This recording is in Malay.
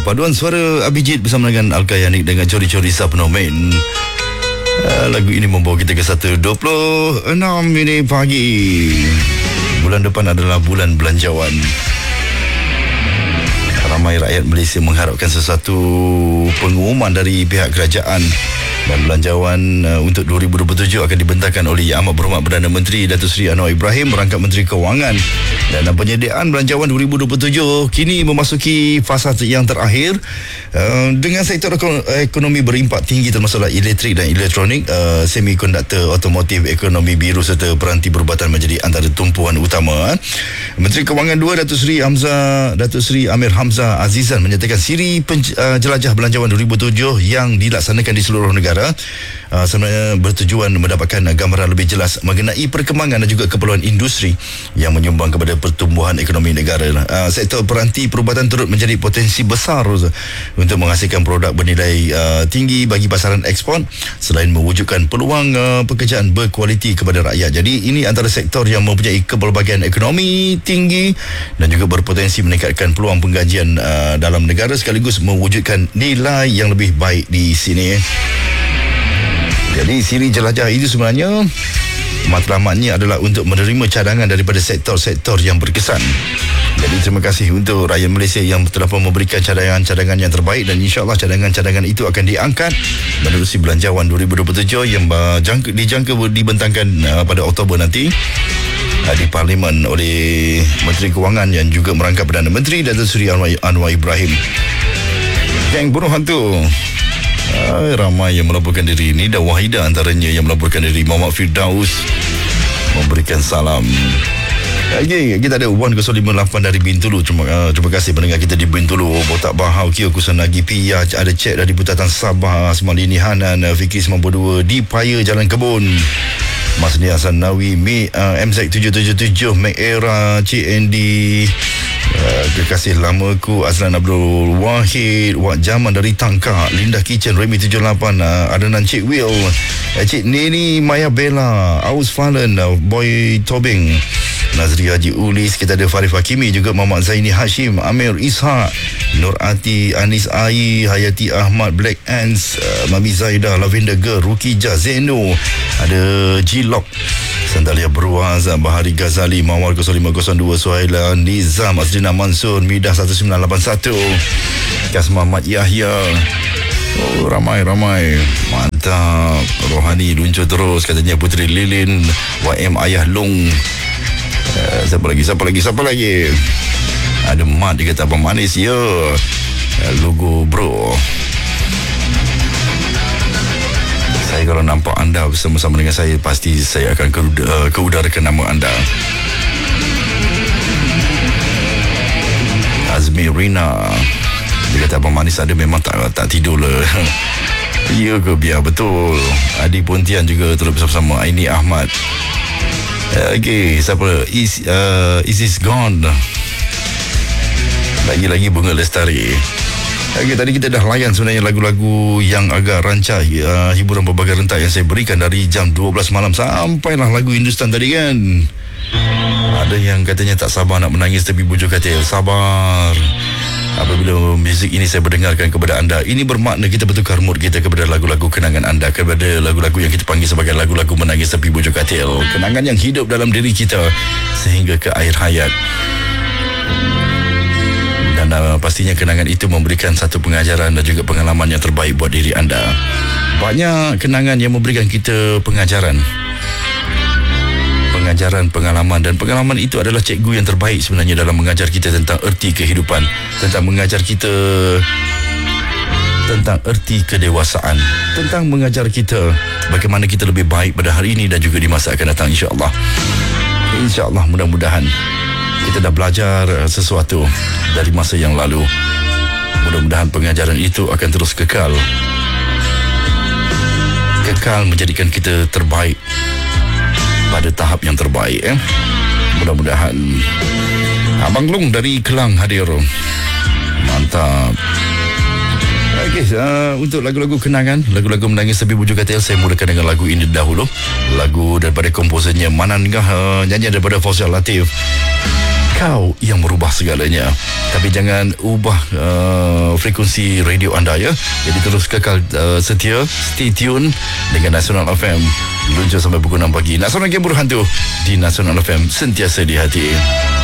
Paduan suara Abhijit bersama dengan Al-Qayanik dengan Cori-Cori Subnomen. Lagu ini membawa kita ke 1:26 pagi. Bulan depan adalah bulan belanjawan. Ramai rakyat Malaysia mengharapkan sesuatu pengumuman dari pihak kerajaan. Dan belanjawan untuk 2027 akan dibentangkan oleh Yang Amat Berhormat Perdana Menteri Datuk Seri Anwar Ibrahim merangkap Menteri Kewangan. Dan penyediaan belanjawan 2027 kini memasuki fasa yang terakhir dengan sektor ekonomi berimpak tinggi termasuklah elektrik dan elektronik, semikonduktor, otomotif, ekonomi biru serta peranti perubatan menjadi antara tumpuan utama. Menteri Kewangan 2 Datuk Seri Amir Hamzah Azizan menyatakan siri jelajah belanjawan 2007 yang dilaksanakan di seluruh negara sebenarnya bertujuan mendapatkan gambaran lebih jelas mengenai perkembangan dan juga keperluan industri yang menyumbang kepada pertumbuhan ekonomi negara. Sektor peranti perubatan turut menjadi potensi besar untuk menghasilkan produk bernilai tinggi bagi pasaran ekspor selain mewujudkan peluang pekerjaan berkualiti kepada rakyat. Jadi ini antara sektor yang mempunyai kepelbagaian ekonomi tinggi dan juga berpotensi meningkatkan peluang penggajian dalam negara sekaligus mewujudkan nilai yang lebih baik di sini. Jadi siri jelajah itu sebenarnya matlamatnya adalah untuk menerima cadangan daripada sektor-sektor yang berkesan. Jadi terima kasih untuk rakyat Malaysia yang telah memberikan cadangan-cadangan yang terbaik dan insya-Allah cadangan-cadangan itu akan diangkat menerusi belanjawan 2027 yang dijangka dibentangkan pada Oktober nanti di Parlimen oleh Menteri Kewangan yang juga merangkap Perdana Menteri Datuk Seri Anwar Ibrahim. Geng bunuh hantu. Ramai yang melaporkan diri. Nida Wahida antaranya yang melaporkan diri. Muhammad Firdaus memberikan salam. Okay, kita ada 1058 dari Bintulu. Terima kasih pendengar kita di Bintulu. Botak Bahau, Kio Kusanagi, Pia. Ada cek dari Putatan Sabah, Semalini Hanan, Fikri 92 di Paya Jalan Kebun. Mas Nia Sanawi, MZ777, Mac Era, CND, kekasih lamaku Azlan Abdul Wahid, Wak Jaman dari Tangkak, Linda Kitchen, Remy 78, Adnan Cik Will, Cik Neni Maya Bella, Aus Falen, Boy Tobing, Nazri Haji Ulis. Kita ada Farif Hakimi juga, Muhammad Zaini Hashim, Amir Ishak, Nur Ati, Anis Ai, Hayati Ahmad, Black Ants, Mami Zaidah, Lavender Girl, Rukija, Zeno, ada G-Lock, Sandalia Beruaz, Bahari Ghazali, Mawar 0502, Suhaila Nizam, Azrina Mansur, Midah 1981, Kas Muhammad Yahya. Oh, ramai mantap. Rohani luncur terus katanya. Puteri Lilin, YM Ayah Long. Siapa lagi? Ada Mat dia kata Abang Manis ya. Logo bro. Saya kalau nampak anda bersama-sama dengan saya, pasti saya akan keudarakan nama anda. Azmi Rina dia kata Abang Manis ada memang tak tidur lah. Ya ke biar betul. Adi Pontian juga terus bersama-sama. Aini Ahmad. Okay, siapa? Isis Gone. Lagi-lagi Bunga Lestari. Okay, tadi kita dah layan sebenarnya lagu-lagu yang agak rancak, hiburan berbagai rentak yang saya berikan dari jam 12 malam sampailah lagu Hindustan tadi kan. Ada yang katanya tak sabar nak menangis tepi bujur katil. Sabar. Apabila muzik ini saya berdengarkan kepada anda, ini bermakna kita bertukar mood kita kepada lagu-lagu kenangan anda, kepada lagu-lagu yang kita panggil sebagai lagu-lagu menangis tepi bujur katil. Kenangan yang hidup dalam diri kita sehingga ke akhir hayat. Dan pastinya kenangan itu memberikan satu pengajaran dan juga pengalaman yang terbaik buat diri anda. Banyak kenangan yang memberikan kita pengajaran, pengalaman, dan pengalaman itu adalah cikgu yang terbaik sebenarnya dalam mengajar kita tentang erti kehidupan, tentang mengajar kita tentang erti kedewasaan, tentang mengajar kita bagaimana kita lebih baik pada hari ini dan juga di masa akan datang, insya-Allah. Mudah-mudahan kita dah belajar sesuatu dari masa yang lalu. Mudah-mudahan pengajaran itu akan terus kekal menjadikan kita terbaik pada tahap yang terbaik. Mudah-mudahan. Abang Long dari Kelang hadir. Mantap. Okey, untuk lagu-lagu kenangan, lagu-lagu menangis tepi bujur katil, saya mulakan dengan lagu ini dahulu. Lagu daripada komposernya Manangah, nyanyian daripada Fauzal Latif. Kau yang merubah segalanya. Tapi jangan ubah frekuensi radio anda ya. Jadi terus kekal setia, stay tune dengan Nasional FM. Luncur sampai pukul 6 pagi. Nak seorang game hantu di Nasional FM, sentiasa di hati.